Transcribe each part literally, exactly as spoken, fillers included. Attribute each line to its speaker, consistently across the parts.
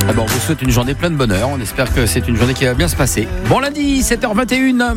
Speaker 1: Ah bon, on vous souhaite une journée pleine de bonheur. On espère que c'est une journée qui va bien se passer. Bon lundi, sept heures vingt et une.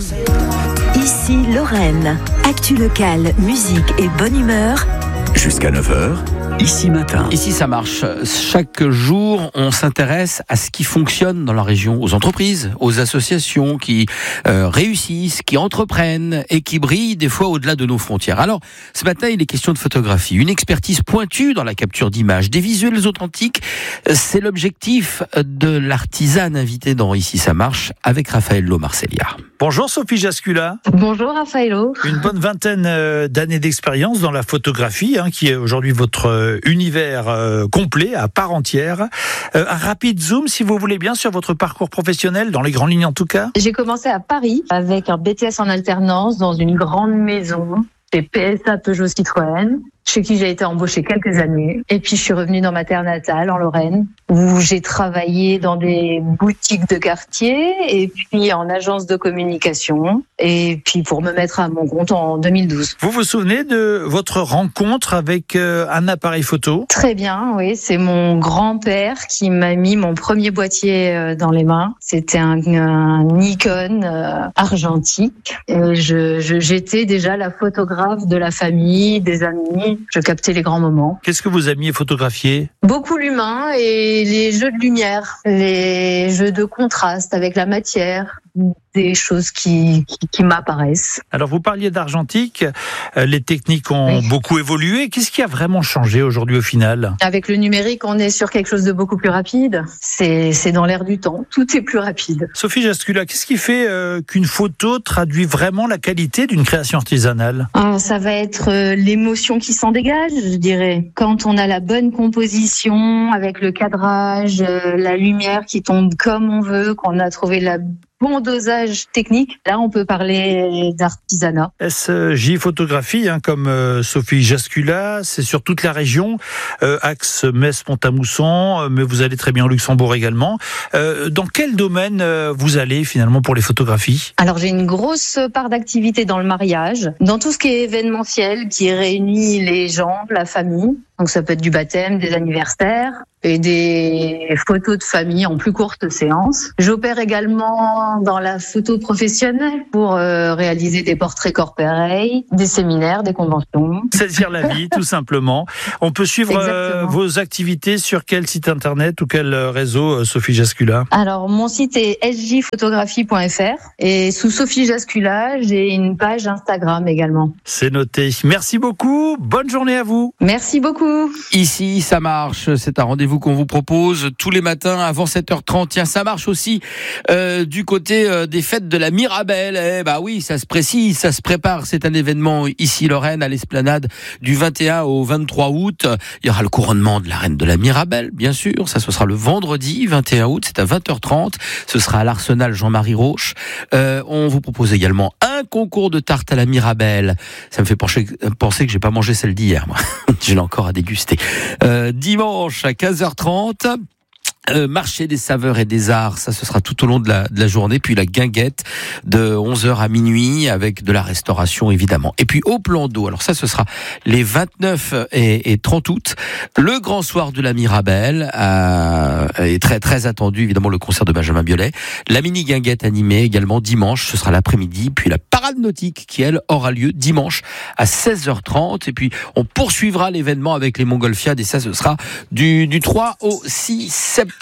Speaker 2: Ici Lorraine. Actu locale, musique et bonne humeur.
Speaker 3: Jusqu'à neuf heures, ici matin.
Speaker 1: Ici ça marche. Chaque jour, on s'intéresse à ce qui fonctionne dans la région, aux entreprises, aux associations qui euh, réussissent, qui entreprennent et qui brillent des fois au-delà de nos frontières. Alors, ce matin, il est question de photographie. Une expertise pointue dans la capture d'images, des visuels authentiques. C'est l'objectif de l'artisane invitée dans Ici ça marche avec Raffaello Marcellia.
Speaker 4: Bonjour Sophie Jascula.
Speaker 5: Bonjour Raffaello.
Speaker 4: Une bonne vingtaine d'années d'expérience dans la photographie, hein, qui est aujourd'hui votre univers euh, complet, à part entière. Euh, un rapide zoom, si vous voulez bien, sur votre parcours professionnel, dans les grandes lignes en tout cas.
Speaker 5: J'ai commencé à Paris avec un B T S en alternance dans une grande maison chez P S A Peugeot Citroën, chez qui j'ai été embauchée quelques années. Et puis je suis revenue dans ma terre natale, en Lorraine, où j'ai travaillé dans des boutiques de quartier et puis en agence de communication. Et puis pour me mettre à mon compte en deux mille douze.
Speaker 4: Vous vous souvenez de votre rencontre avec euh, un appareil photo ?
Speaker 5: Très bien, oui. C'est mon grand-père qui m'a mis mon premier boîtier euh, dans les mains. C'était un, un Nikon euh, argentique. Et je, je, j'étais déjà la photographe de la famille, des amis. Je captais les grands moments.
Speaker 4: Qu'est-ce que vous aimiez photographier ?
Speaker 5: Beaucoup l'humain et les jeux de lumière, les jeux de contraste avec la matière, des choses qui, qui, qui m'apparaissent.
Speaker 4: Alors vous parliez d'argentique, euh, les techniques ont oui. beaucoup évolué. Qu'est-ce qui a vraiment changé aujourd'hui au final ?
Speaker 5: Avec le numérique, on est sur quelque chose de beaucoup plus rapide. C'est, c'est dans l'air du temps, tout est plus rapide.
Speaker 4: Sophie Jascula, qu'est-ce qui fait euh, qu'une photo traduit vraiment la qualité d'une création artisanale ?
Speaker 5: ah, Ça va être euh, l'émotion qui s'en dégage, je dirais. Quand on a la bonne composition, avec le cadrage, euh, la lumière qui tombe comme on veut, qu'on a trouvé la bon dosage technique, là on peut parler d'artisanat.
Speaker 4: S J Photographie, hein, comme euh, Sophie Jascula, c'est sur toute la région, euh, axe Metz-Pont-à-Mousson, euh, mais vous allez très bien au Luxembourg également. Euh, dans quel domaine euh, vous allez finalement pour les photographies ?
Speaker 5: Alors j'ai une grosse part d'activité dans le mariage, dans tout ce qui est événementiel, qui réunit les gens, la famille. Donc ça peut être du baptême, des anniversaires et des photos de famille en plus courte séance. J'opère également dans la photo professionnelle pour euh, réaliser des portraits corporels, des séminaires, des conventions.
Speaker 4: Saisir la vie, tout simplement. On peut suivre euh, vos activités sur quel site internet ou quel réseau, euh, Sophie Jascula ?
Speaker 5: Alors mon site est s j photographie point f r et sous Sophie Jascula, j'ai une page Instagram également.
Speaker 4: C'est noté. Merci beaucoup. Bonne journée à vous.
Speaker 5: Merci beaucoup.
Speaker 1: Ici, ça marche. C'est un rendez-vous qu'on vous propose tous les matins avant sept heures trente. Tiens, ça marche aussi euh, du côté euh, des fêtes de la Mirabelle. Eh bah oui, ça se précise, ça se prépare. C'est un événement ici, Lorraine, à l'Esplanade, du vingt et un au vingt-trois août. Il y aura le couronnement de la reine de la Mirabelle, bien sûr. Ça, ce sera le vendredi vingt et un août. C'est à vingt heures trente. Ce sera à l'Arsenal Jean-Marie Roche. Euh, on vous propose également un concours de tarte à la Mirabelle. Ça me fait penser, penser que j'ai pas mangé celle d'hier, moi. Je l'ai encore à déguster. Euh, dimanche à quinze heures trente. Euh, marché des saveurs et des arts, ça ce sera tout au long de la, de la journée, puis la guinguette de onze heures à minuit avec de la restauration évidemment. Et puis au plan d'eau, alors ça ce sera les vingt-neuf et, et trente août, le grand soir de la Mirabelle, euh, est très très attendu évidemment le concert de Benjamin Biolay, la mini guinguette animée également dimanche, ce sera l'après-midi, puis la parade nautique qui elle aura lieu dimanche à seize heures trente et puis on poursuivra l'événement avec les Montgolfiades et ça ce sera du, du trois au six septembre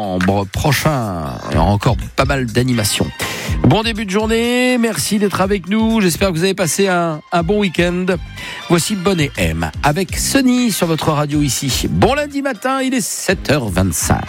Speaker 1: prochain. Il y aura encore pas mal d'animations. Bon début de journée, merci d'être avec nous. J'espère que vous avez passé un, un bon week-end. Voici Bonnet M avec Sonny sur votre radio ici. Bon lundi matin, il est sept heures vingt-cinq.